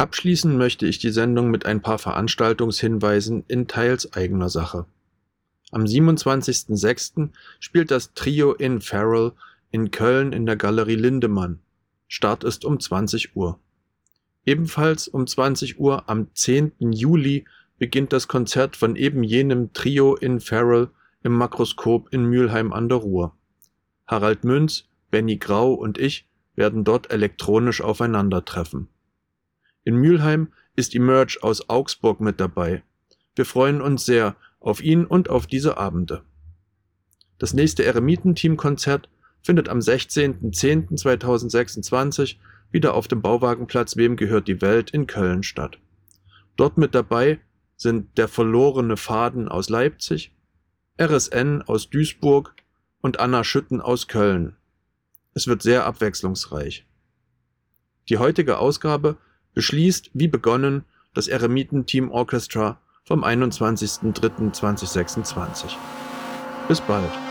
Abschließen möchte ich die Sendung mit ein paar Veranstaltungshinweisen in teils eigener Sache. Am 27.06. spielt das Trio Infernal in Köln in der Galerie Lindemann. Start ist um 20 Uhr. Ebenfalls um 20 Uhr am 10. Juli beginnt das Konzert von eben jenem Trio Infernal im Makroskop in Mülheim an der Ruhr. Harald Münz, Benny Grau und ich werden dort elektronisch aufeinandertreffen. In Mülheim ist Emerge aus Augsburg mit dabei. Wir freuen uns sehr auf ihn und auf diese Abende. Das nächste Eremitenteam-Konzert findet am 16.10.2026 wieder auf dem Bauwagenplatz Wem gehört die Welt in Köln statt. Dort mit dabei sind Der verlorene Faden aus Leipzig, RSN aus Duisburg und Anna Schütten aus Köln. Es wird sehr abwechslungsreich. Die heutige Ausgabe beschließt, wie begonnen, das Eremitenteam Orchestra vom 21.03.2026. Bis bald.